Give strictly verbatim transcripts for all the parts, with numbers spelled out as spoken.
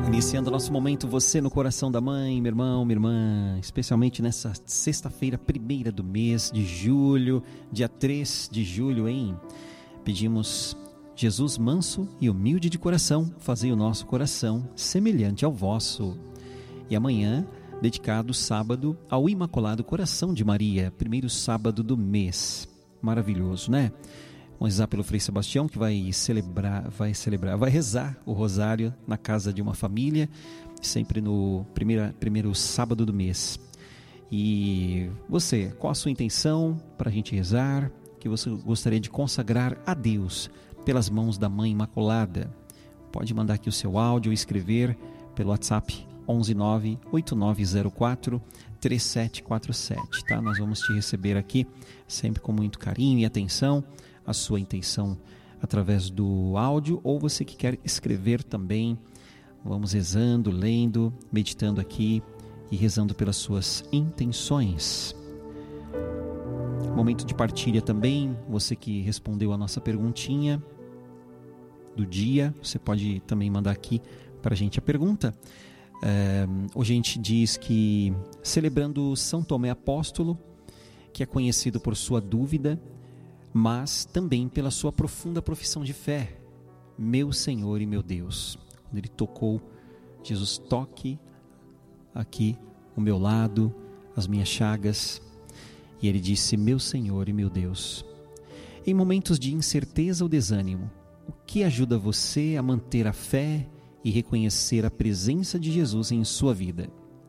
Iniciando nosso momento, você no coração da mãe, meu irmão, minha irmã, especialmente nessa sexta-feira, primeira do mês de julho, dia três de julho, hein? Pedimos, Jesus manso e humilde de coração, fazei o nosso coração semelhante ao vosso. E amanhã, dedicado sábado ao Imaculado Coração de Maria, primeiro sábado do mês. Maravilhoso, né? Vamos rezar pelo Frei Sebastião, que vai celebrar, vai celebrar, vai rezar o rosário na casa de uma família, sempre no primeiro, primeiro sábado do mês. E você, qual a sua intenção para a gente rezar? Que você gostaria de consagrar a Deus pelas mãos da Mãe Imaculada? Pode mandar aqui o seu áudio ou escrever pelo WhatsApp onze nove oito nove zero quatro três sete quatro sete, tá? Nós vamos te receber aqui sempre com muito carinho e atenção. A sua intenção através do áudio, ou você que quer escrever também, vamos rezando, lendo, meditando aqui e rezando pelas suas intenções. Momento de partilha também, você que respondeu a nossa perguntinha do dia, você pode também mandar aqui para a gente a pergunta. É, hoje a gente diz que, celebrando São Tomé Apóstolo, que é conhecido por sua dúvida, mas também pela sua profunda profissão de fé, meu Senhor e meu Deus. Quando ele tocou, Jesus, toque aqui o meu lado, as minhas chagas, e ele disse, meu Senhor e meu Deus. Em momentos de incerteza ou desânimo, o que ajuda você a manter a fé e reconhecer a presença de Jesus em sua vida?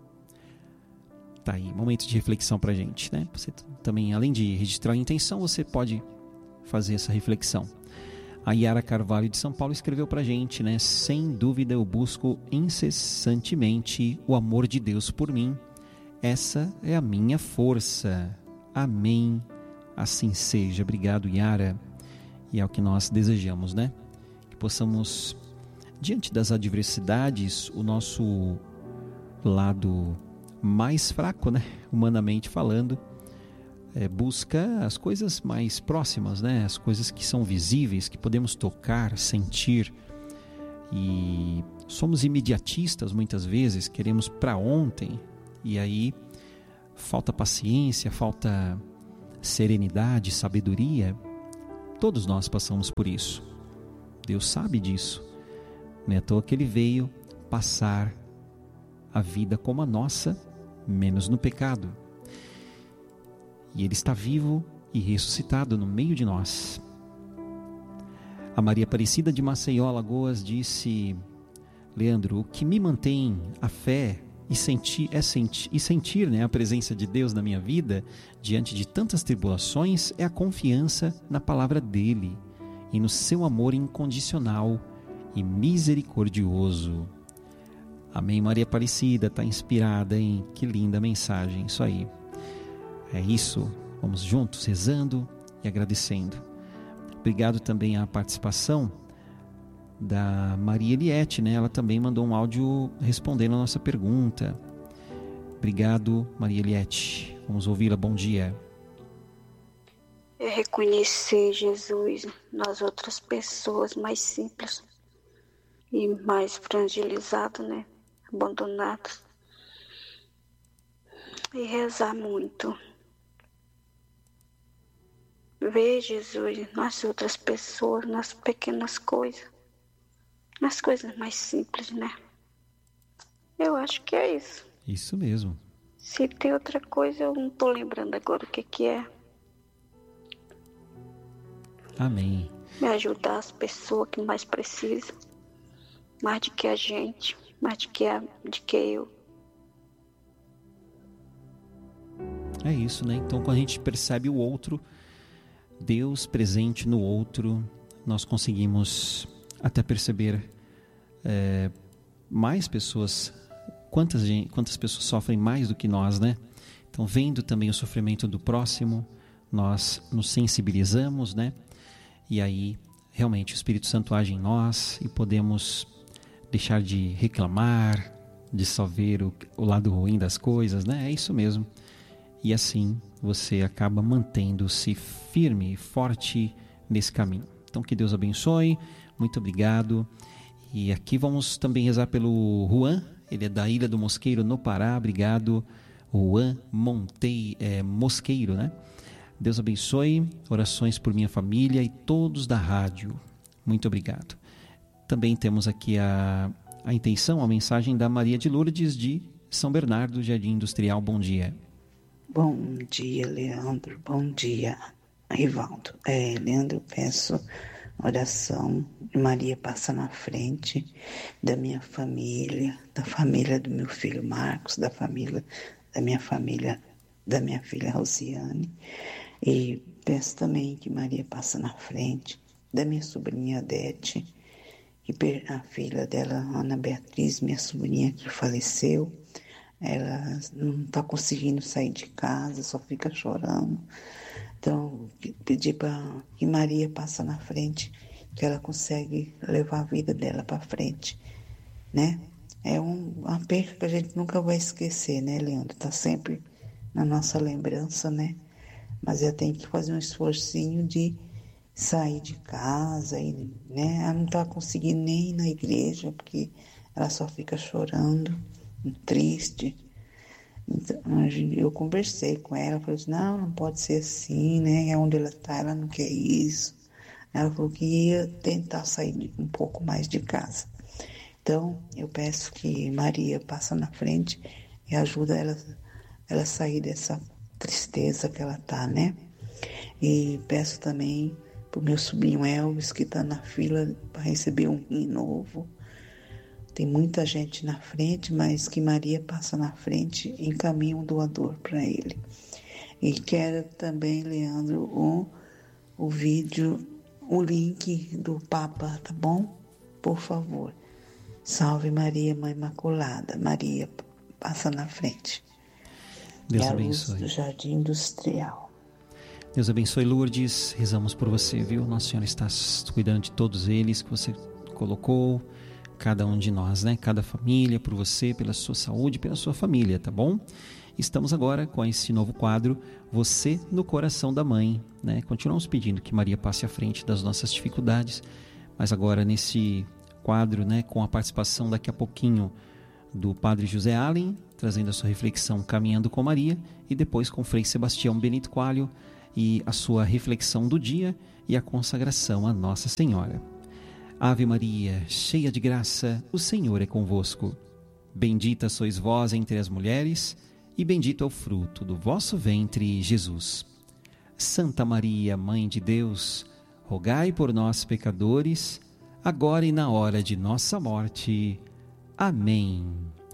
Tá aí, momento de reflexão pra gente, né? Você também, além de registrar a intenção, você pode fazer essa reflexão. A Yara Carvalho de São Paulo escreveu pra gente, né? Sem dúvida eu busco incessantemente o amor de Deus por mim. Essa é a minha força. Amém. Assim seja. Obrigado, Yara. E é o que nós desejamos, né? Que possamos, diante das adversidades, o nosso lado mais fraco, né, humanamente falando, é, busca as coisas mais próximas, né, as coisas que são visíveis, que podemos tocar, sentir. E somos imediatistas muitas vezes, queremos para ontem, e aí falta paciência, falta serenidade, sabedoria. Todos nós passamos por isso. Deus sabe disso. Não é à toa que Ele veio passar a vida como a nossa, menos no pecado. E Ele está vivo e ressuscitado no meio de nós. A Maria Aparecida de Maceió, Alagoas, disse, Leandro, o que me mantém a fé e sentir, é sentir, e sentir né, a presença de Deus na minha vida, diante de tantas tribulações, é a confiança na palavra dEle e no seu amor incondicional e misericordioso. Amém, Maria Aparecida, está inspirada, hein? Que linda mensagem, isso aí. É isso, vamos juntos rezando e agradecendo. Obrigado também à participação da Maria Eliette, né? Ela também mandou um áudio respondendo a nossa pergunta. Obrigado, Maria Eliette. Vamos ouvi-la, bom dia. É reconhecer Jesus nas outras pessoas mais simples e mais fragilizadas, né? Abandonados, e rezar muito, ver Jesus nas outras pessoas, nas pequenas coisas, nas coisas mais simples, né? Eu acho que é isso. Isso mesmo. Se tem outra coisa, eu não estou lembrando agora o que que é. Amém. Me ajudar as pessoas que mais precisam, mais do que a gente, mais do que, a, de que eu. É isso, né? Então, quando a gente percebe o outro, Deus presente no outro, nós conseguimos até perceber é, mais pessoas, quantas, gente, quantas pessoas sofrem mais do que nós, né? Então, vendo também o sofrimento do próximo, nós nos sensibilizamos, né? E aí, realmente, o Espírito Santo age em nós e podemos deixar de reclamar, de só ver o, o lado ruim das coisas, né? É isso mesmo. E assim você acaba mantendo-se firme e forte nesse caminho. Então que Deus abençoe, muito obrigado E aqui vamos também rezar pelo Juan, ele é da Ilha do Mosqueiro, no Pará. Obrigado, Juan Montei, é, Mosqueiro, né? Deus abençoe, orações por minha família e todos da rádio. Muito obrigado. Também temos aqui a, a intenção, a mensagem da Maria de Lourdes de São Bernardo, Jardim Industrial. Bom dia. Bom dia, Leandro. Bom dia, Rivaldo. É, Leandro, eu peço oração. Maria passa na frente da minha família, da família do meu filho Marcos, da família da minha família, da minha filha Rosiane. E peço também que Maria passa na frente da minha sobrinha Adete, que a filha dela, Ana Beatriz, minha sobrinha que faleceu. Ela não está conseguindo sair de casa, só fica chorando. Então, pedir para que Maria passe na frente, que ela consegue levar a vida dela para frente, né? É um, uma perca que a gente nunca vai esquecer, né, Leandro? Está sempre na nossa lembrança, né? Mas ela tem que fazer um esforcinho de sair de casa, e, né? Ela não está conseguindo nem ir na igreja, porque ela só fica chorando, triste. Então, eu conversei com ela, falei assim, não, não pode ser assim, né? É onde ela está, ela não quer isso. Ela falou que ia tentar sair um pouco mais de casa. Então, eu peço que Maria passe na frente e ajuda ela, ela a sair dessa tristeza que ela está, né? E peço também para o meu sobrinho Elvis, que está na fila para receber um rim novo. Tem muita gente na frente, mas que Maria passa na frente e encaminha um doador para ele. E quero também, Leandro, o, o vídeo, o link do Papa, tá bom? Por favor. Salve Maria, Mãe Imaculada. Maria passa na frente. Deus e a abençoe. Luz do Jardim Industrial. Deus abençoe, Lourdes. Rezamos por você, viu? Nossa Senhora está cuidando de todos eles que você colocou, cada um de nós, né? Cada família, por você, pela sua saúde, pela sua família, tá bom? Estamos agora com esse novo quadro, Você no Coração da Mãe, né? Continuamos pedindo que Maria passe à frente das nossas dificuldades, mas agora nesse quadro, né, com a participação daqui a pouquinho do Padre José Allen, trazendo a sua reflexão Caminhando com Maria, e depois com o Frei Sebastião Benito Coelho e a sua reflexão do dia e a consagração a Nossa Senhora. Ave Maria, cheia de graça, o Senhor é convosco. Bendita sois vós entre as mulheres, e bendito é o fruto do vosso ventre, Jesus. Santa Maria, Mãe de Deus, rogai por nós, pecadores, agora e na hora de nossa morte. Amém.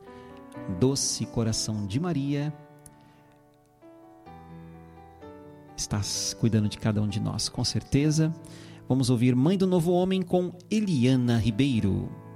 Doce coração de Maria, estás cuidando de cada um de nós, com certeza. Vamos ouvir Mãe do Novo Homem com Eliana Ribeiro.